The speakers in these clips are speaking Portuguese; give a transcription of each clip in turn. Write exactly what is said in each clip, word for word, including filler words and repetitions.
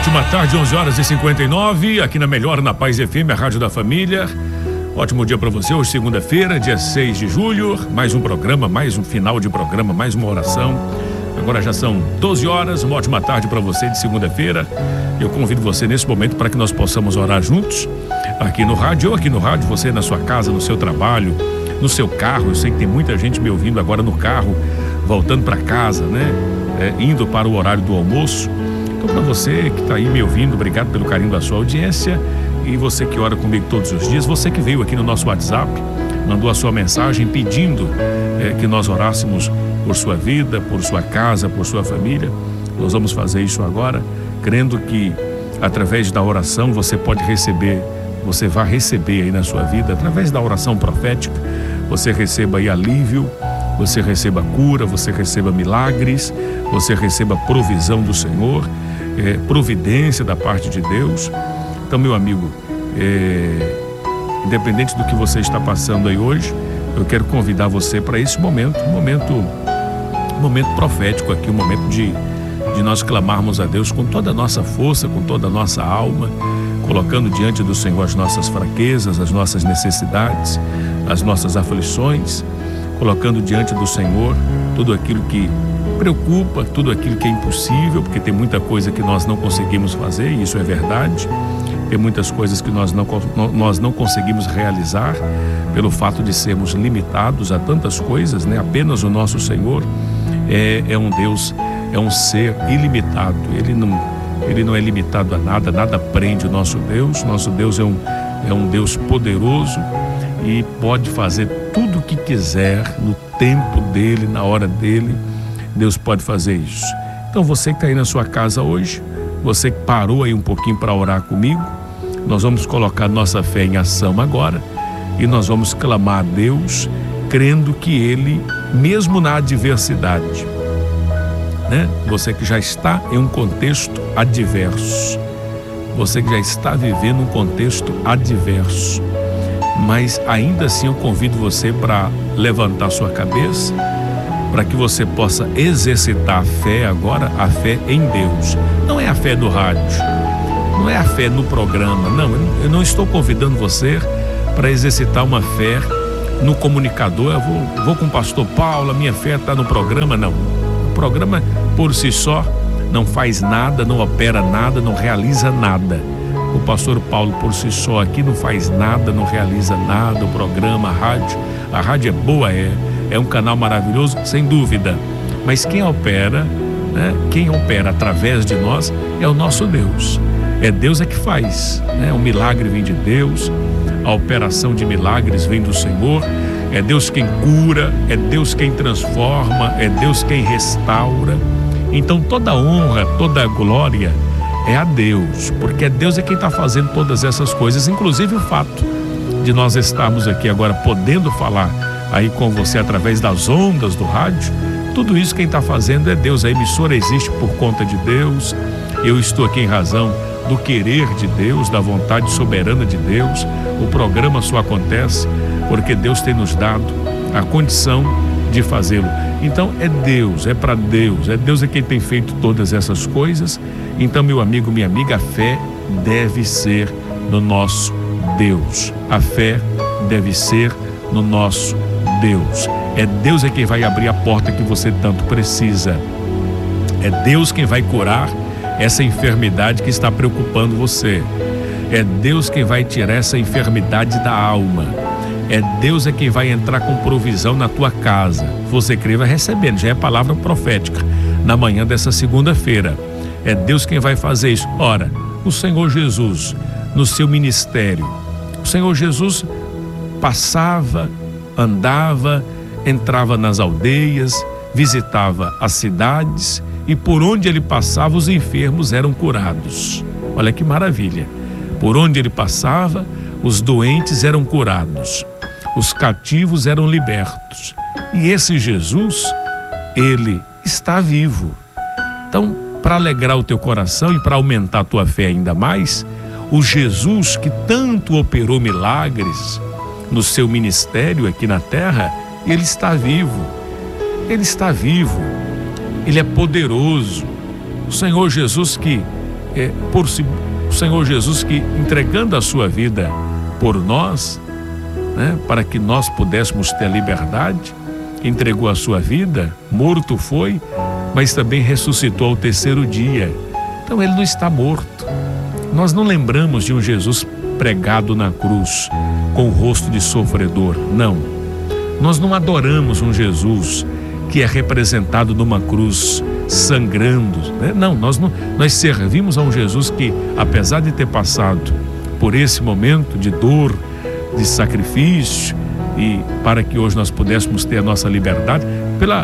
ótima tarde, onze horas e cinquenta e nove, aqui na Melhor, na Paz F M, a Rádio da Família. Ótimo dia para você, hoje segunda-feira, dia seis de julho, mais um programa, mais um final de programa, mais uma oração. Agora já são doze horas, uma ótima tarde para você de segunda-feira. Eu convido você nesse momento para que nós possamos orar juntos, aqui no rádio, ou aqui no rádio, você na sua casa, no seu trabalho, no seu carro. Eu sei que tem muita gente me ouvindo agora no carro, voltando para casa, né? É, indo para o horário do almoço. Então, para você que está aí me ouvindo, obrigado pelo carinho da sua audiência. E você que ora comigo todos os dias, você que veio aqui no nosso WhatsApp, mandou a sua mensagem pedindo é, que nós orássemos por sua vida, por sua casa, por sua família. Nós vamos fazer isso agora, crendo que através da oração você pode receber, você vai receber aí na sua vida, através da oração profética, você receba aí alívio, você receba cura, você receba milagres, você receba provisão do Senhor, é, providência da parte de Deus. Então, meu amigo, é, independente do que você está passando aí hoje, eu quero convidar você para esse momento, um momento, um momento profético aqui, um momento de, de nós clamarmos a Deus com toda a nossa força, com toda a nossa alma, colocando diante do Senhor as nossas fraquezas, as nossas necessidades, as nossas aflições, colocando diante do Senhor tudo aquilo que preocupa, tudo aquilo que é impossível, porque tem muita coisa que nós não conseguimos fazer, e isso é verdade. Tem muitas coisas que nós não, nós não conseguimos realizar pelo fato de sermos limitados a tantas coisas, né? Apenas o nosso Senhor é, é um Deus, é um ser ilimitado. Ele não, ele não é limitado a nada, nada prende o nosso Deus. Nosso Deus é um, é um Deus poderoso e pode fazer tudo o que quiser no tempo dele, na hora dele. Deus pode fazer isso. Então, você que está aí na sua casa hoje, você que parou aí um pouquinho para orar comigo, nós vamos colocar nossa fé em ação agora e nós vamos clamar a Deus, crendo que Ele, mesmo na adversidade, né? Você que já está em um contexto adverso, você que já está vivendo um contexto adverso, mas ainda assim eu convido você para levantar sua cabeça, para que você possa exercitar a fé agora, a fé em Deus. Não é a fé do rádio, não é a fé no programa, não, eu não estou convidando você para exercitar uma fé no comunicador. Eu vou, vou com o pastor Paulo, a minha fé está no programa, não. O programa por si só não faz nada, não opera nada, não realiza nada. O pastor Paulo por si só aqui não faz nada, não realiza nada. O programa, a rádio, a rádio é boa, é, é um canal maravilhoso, sem dúvida. Mas quem opera, né, quem opera através de nós é o nosso Deus. É Deus é que faz, né? O milagre vem de Deus, a operação de milagres vem do Senhor. É Deus quem cura, é Deus quem transforma, é Deus quem restaura. Então toda honra, toda glória é a Deus, porque é Deus é quem está fazendo todas essas coisas, inclusive o fato de nós estarmos aqui agora podendo falar aí com você através das ondas do rádio. Tudo isso quem está fazendo é Deus. A emissora existe por conta de Deus. Eu estou aqui em razão do querer de Deus, da vontade soberana de Deus. O programa só acontece porque Deus tem nos dado a condição de fazê-lo. Então é Deus, é para Deus, é Deus é quem tem feito todas essas coisas. Então, meu amigo, minha amiga, a fé deve ser no nosso Deus. A fé deve ser no nosso Deus. É Deus é quem vai abrir a porta que você tanto precisa. É Deus quem vai curar essa enfermidade que está preocupando você. É Deus quem vai tirar essa enfermidade da alma. É Deus é quem vai entrar com provisão na tua casa. Você crê, vai recebendo. Já é palavra profética na manhã dessa segunda-feira. É Deus quem vai fazer isso. Ora, o Senhor Jesus, no seu ministério, o Senhor Jesus passava, andava, entrava nas aldeias, visitava as cidades, e por onde ele passava os enfermos eram curados. Olha que maravilha. Por onde ele passava, os doentes eram curados, os cativos eram libertos. E esse Jesus, ele está vivo. Então, para alegrar o teu coração e para aumentar a tua fé ainda mais, o Jesus que tanto operou milagres no seu ministério aqui na terra, ele está vivo. Ele está vivo. Ele é poderoso. O Senhor Jesus que é, por si, o Senhor Jesus, que entregando a sua vida por nós, né, para que nós pudéssemos ter a liberdade, entregou a sua vida, morto foi, mas também ressuscitou ao terceiro dia. Então ele não está morto. Nós não lembramos de um Jesus pregado na cruz com o rosto de sofredor, não. Nós não adoramos um Jesus que é representado numa cruz sangrando, né? Não, nós não, nós servimos a um Jesus que, apesar de ter passado por esse momento de dor, de sacrifício, e para que hoje nós pudéssemos ter a nossa liberdade, pela,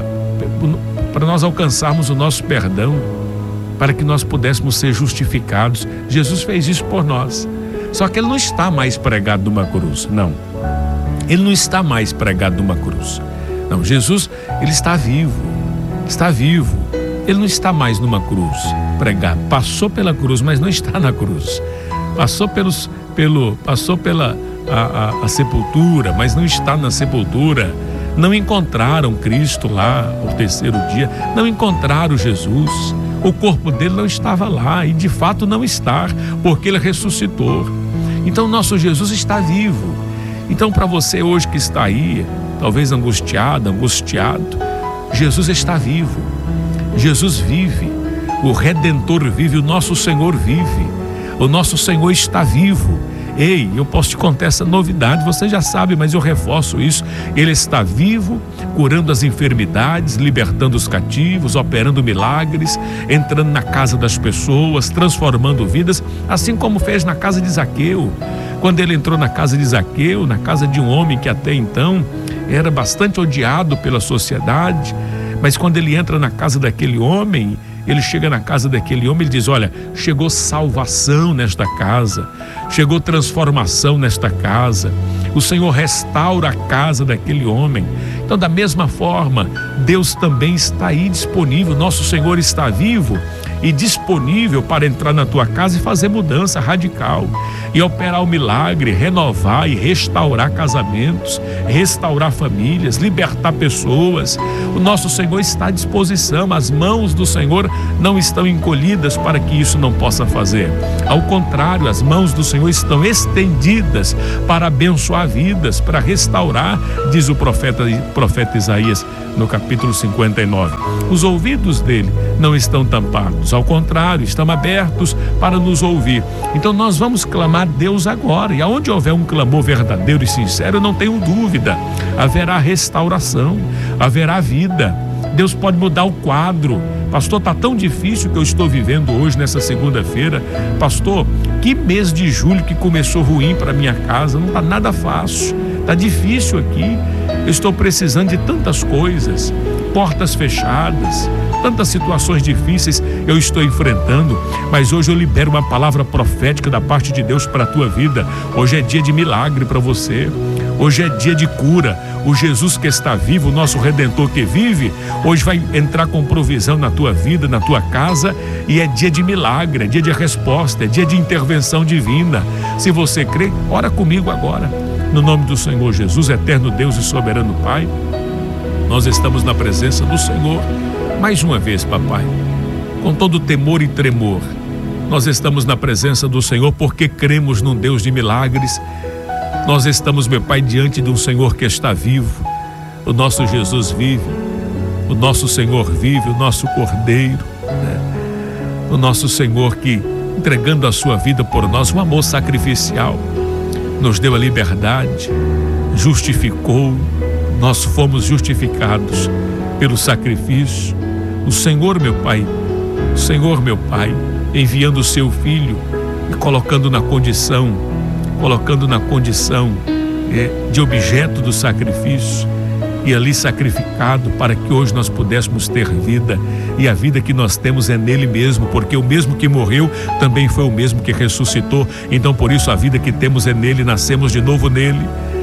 para nós alcançarmos o nosso perdão, para que nós pudéssemos ser justificados. Jesus fez isso por nós. Só que ele não está mais pregado numa cruz, não. Ele não está mais pregado numa cruz. Não, Jesus, ele está vivo, está vivo. Ele não está mais numa cruz pregado. Passou pela cruz, mas não está na cruz. Passou pelos, pelo, passou pela a, a, a sepultura, mas não está na sepultura. Não encontraram Cristo lá ao terceiro dia. Não encontraram Jesus. O corpo dele não estava lá, e de fato não está, porque ele ressuscitou. Então nosso Jesus está vivo. Então, para você hoje que está aí, talvez angustiado, angustiado, Jesus está vivo. Jesus vive. O Redentor vive, o nosso Senhor vive. O nosso Senhor está vivo. Ei, eu posso te contar essa novidade, você já sabe, mas eu reforço isso. Ele está vivo, curando as enfermidades, libertando os cativos, operando milagres, entrando na casa das pessoas, transformando vidas, assim como fez na casa de Zaqueu. Quando ele entrou na casa de Zaqueu, na casa de um homem que até então era bastante odiado pela sociedade, mas quando ele entra na casa daquele homem, ele chega na casa daquele homem e diz: olha, chegou salvação nesta casa, chegou transformação nesta casa, o Senhor restaura a casa daquele homem. Então, da mesma forma, Deus também está aí disponível, nosso Senhor está vivo e disponível para entrar na tua casa e fazer mudança radical, e operar o milagre, renovar e restaurar casamentos, restaurar famílias, libertar pessoas. O nosso Senhor está à disposição, as mãos do Senhor não estão encolhidas para que isso não possa fazer. Ao contrário, as mãos do Senhor estão estendidas para abençoar vidas, para restaurar, diz o profeta, profeta Isaías no capítulo cinquenta e nove. Os ouvidos dele não estão tampados, ao contrário, estão abertos para nos ouvir. Então nós vamos clamar a Deus agora, e aonde houver um clamor verdadeiro e sincero, eu não tenho dúvida, haverá restauração, haverá vida. Deus pode mudar o quadro. Pastor, está tão difícil que eu estou vivendo hoje, nessa segunda-feira. Pastor, que mês de julho que começou ruim para minha casa, não está nada fácil, está difícil aqui, eu estou precisando de tantas coisas, portas fechadas, tantas situações difíceis eu estou enfrentando, mas hoje eu libero uma palavra profética da parte de Deus para a tua vida. Hoje é dia de milagre para você, hoje é dia de cura. O Jesus que está vivo, o nosso Redentor que vive, hoje vai entrar com provisão na tua vida, na tua casa, e é dia de milagre, é dia de resposta, é dia de intervenção divina. Se você crê, ora comigo agora, no nome do Senhor Jesus, eterno Deus e soberano Pai. Nós estamos na presença do Senhor mais uma vez, papai, com todo temor e tremor. Nós estamos na presença do Senhor porque cremos num Deus de milagres. Nós estamos, meu Pai, diante de um Senhor que está vivo. O nosso Jesus vive, o nosso Senhor vive, o nosso Cordeiro, né? O nosso Senhor que, entregando a sua vida por nós, um amor sacrificial, nos deu a liberdade, justificou, nós fomos justificados pelo sacrifício. O Senhor, meu Pai, o Senhor, meu Pai, enviando o seu Filho e colocando na condição, colocando na condição é, de objeto do sacrifício, e ali sacrificado para que hoje nós pudéssemos ter vida, e a vida que nós temos é nele mesmo, porque o mesmo que morreu também foi o mesmo que ressuscitou. Então por isso a vida que temos é nele, nascemos de novo nele,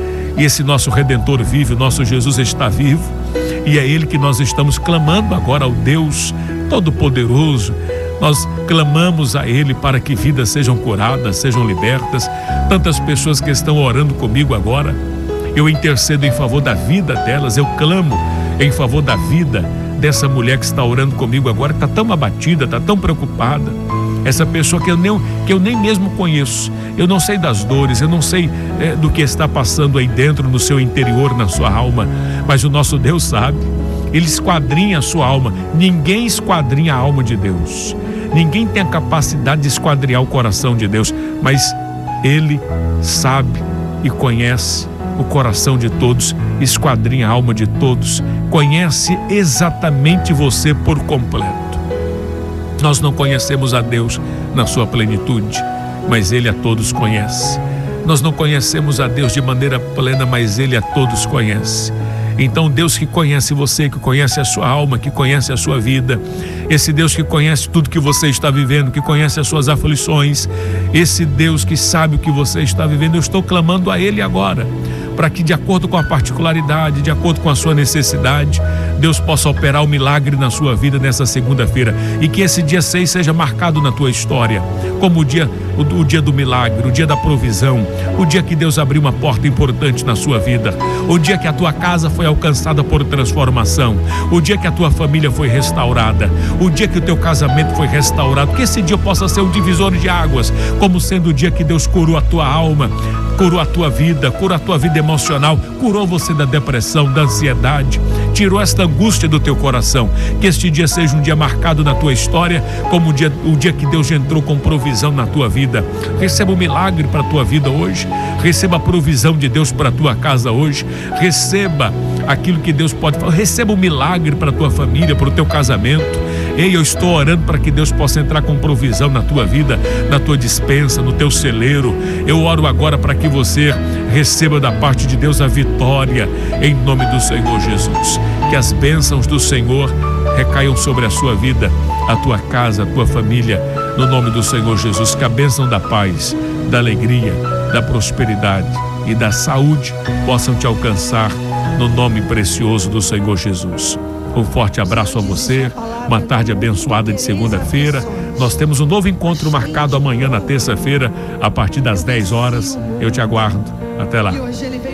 e esse nosso Redentor vive, o nosso Jesus está vivo, e é ele que nós estamos clamando agora ao Deus Todo-Poderoso. Nós clamamos a ele para que vidas sejam curadas, sejam libertas. Tantas pessoas que estão orando comigo agora, eu intercedo em favor da vida delas, eu clamo em favor da vida dessa mulher que está orando comigo agora, que está tão abatida, está tão preocupada. essa pessoa que eu nem, que eu nem mesmo conheço. Eu não sei das dores, eu não sei é, do que está passando aí dentro, no seu interior, na sua alma, mas o nosso Deus sabe. Ele esquadrinha a sua alma. Ninguém esquadrinha a alma de Deus. Ninguém tem a capacidade de esquadrinhar o coração de Deus, mas Ele sabe e conhece o coração de todos, esquadrinha a alma de todos, conhece exatamente você por completo. Nós não conhecemos a Deus na sua plenitude, mas Ele a todos conhece. Nós não conhecemos a Deus de maneira plena, mas Ele a todos conhece. Então Deus que conhece você, que conhece a sua alma, que conhece a sua vida, esse Deus que conhece tudo que você está vivendo, que conhece as suas aflições, esse Deus que sabe o que você está vivendo, eu estou clamando a Ele agora, para que de acordo com a particularidade, de acordo com a sua necessidade, Deus possa operar o milagre na sua vida nessa segunda-feira, e que esse dia seis seja marcado na tua história como o dia, o, o dia do milagre, o dia da provisão, o dia que Deus abriu uma porta importante na sua vida, o dia que a tua casa foi alcançada por transformação, o dia que a tua família foi restaurada, o dia que o teu casamento foi restaurado, que esse dia possa ser um divisor de águas, como sendo o dia que Deus curou a tua alma, curou a tua vida, curou a tua vida emocional, curou você da depressão, da ansiedade, tirou esta angústia do teu coração. Que este dia seja um dia marcado na tua história como o dia, o dia que Deus entrou com provisão na tua vida. Receba o milagre para a tua vida hoje, receba a provisão de Deus para a tua casa hoje, receba aquilo que Deus pode fazer, receba o milagre para a tua família, para o teu casamento. Ei, eu estou orando para que Deus possa entrar com provisão na tua vida, na tua despensa, no teu celeiro. Eu oro agora para que você receba da parte de Deus a vitória, em nome do Senhor Jesus. Que as bênçãos do Senhor recaiam sobre a sua vida, a tua casa, a tua família, no nome do Senhor Jesus. Que a bênção da paz, da alegria, da prosperidade e da saúde possam te alcançar, no nome precioso do Senhor Jesus. Um forte abraço a você, uma tarde abençoada de segunda-feira. Nós temos um novo encontro marcado amanhã na terça-feira, a partir das dez horas. Eu te aguardo. Até lá.